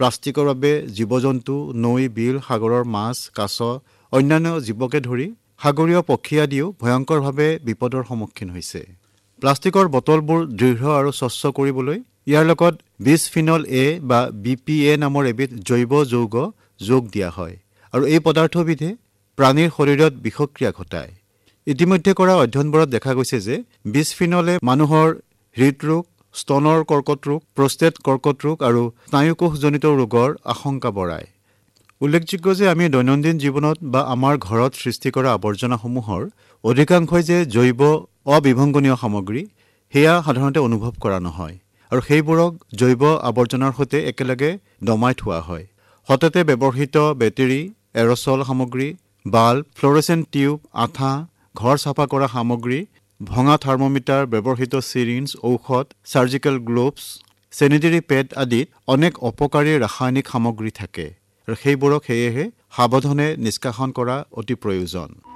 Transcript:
প্লাষ্টিকৰ বাবে জীৱ-জন্তু, নৈ, বিল, সাগৰৰ মাছ, কাছ, অন্যান্য জীৱকে ধৰি সাগৰীয় পক্ষী আদিও ভয়ংকৰভাৱে বিপদৰ সন্মুখীন হৈছে। প্লাষ্টিকৰ বটলবোৰ দৃঢ় আৰু স্বচ্ছ কৰিবলৈ ইয়াৰ লগত বিছফিনল এ বা BPA নামৰ এবিধ জৈৱ যৌগ যোগ দিয়া হয় আৰু এই পদাৰ্থবিধে প্ৰাণীৰ শৰীৰত বিষক্ৰিয়া ঘটায়। ইতিমধ্যে কৰা অধ্যয়নবোৰত দেখা গৈছে যে বিছফিনলে মানুহৰ হৃদৰোগ, স্তনৰ কৰ্কট ৰোগ, প্ৰষ্টেট কৰ্কট ৰোগ আৰু স্নায়ুকোষজনিত ৰোগৰ আশংকা বঢ়ায়। উল্লেখযোগ্য যে আমি দৈনন্দিন জীৱনত বা আমাৰ ঘৰত সৃষ্টি কৰা আৱৰ্জনাসমূহৰ অধিকাংশই যে জৈৱ অবিভংগনীয় সামগ্ৰী সেয়া সাধাৰণতে অনুভৱ কৰা নহয় আৰু সেইবোৰক জৈৱ আৱৰ্জনাৰ সৈতে একেলগে দমাই থোৱা হয়। সততে ব্যৱহৃত বেটাৰী, এৰছল সামগ্ৰী, বাল্ব, ফ্ল'ৰেচেণ্ট টিউব, আঠা, ঘৰ চাফা কৰা সামগ্ৰী, ভঙা থাৰ্মোমিটাৰ, ব্যৱহৃত চিৰিঞ্জ, ঔষধ, চাৰ্জিকেল গ্লোভছ, চেনিটেৰী পেড আদিত অনেক অপকাৰী ৰাসায়নিক সামগ্ৰী থাকে আৰু সেইবোৰক সেয়েহে সাৱধানে নিষ্কাশন কৰা অতি প্ৰয়োজন।